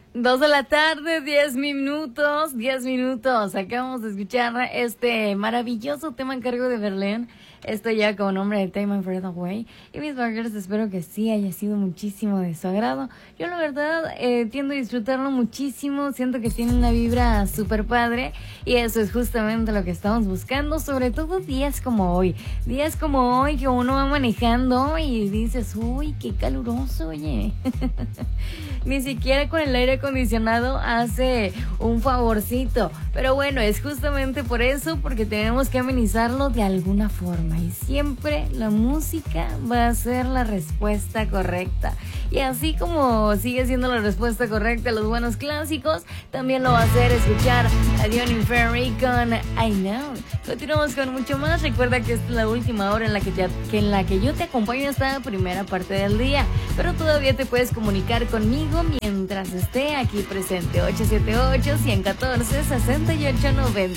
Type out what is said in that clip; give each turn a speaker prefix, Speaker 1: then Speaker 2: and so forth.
Speaker 1: 2 de la tarde, 10 minutos. Acabamos de escuchar este maravilloso tema en cargo de Berlín. Esto ya con nombre de Time and Fade Away. Y mis burgers, espero que sí haya sido muchísimo de su agrado. Yo la verdad tiendo a disfrutarlo muchísimo. Siento que tiene una vibra súper padre. Y eso es justamente lo que estamos buscando. Sobre todo días como hoy. Días como hoy que uno va manejando y dices, uy, qué caluroso, oye. Ni siquiera con el aire acondicionado hace un favorcito. Pero bueno, es justamente por eso, porque tenemos que amenizarlo de alguna forma. Y siempre la música va a ser la respuesta correcta. Y así como sigue siendo la respuesta correcta a los buenos clásicos, también lo va a hacer escuchar a Dionne Ferry con I Know. Continuamos con mucho más. Recuerda que esta es la última hora en la que yo te acompaño en esta primera parte del día. Pero todavía te puedes comunicar conmigo mientras esté aquí presente. 878-114-6890.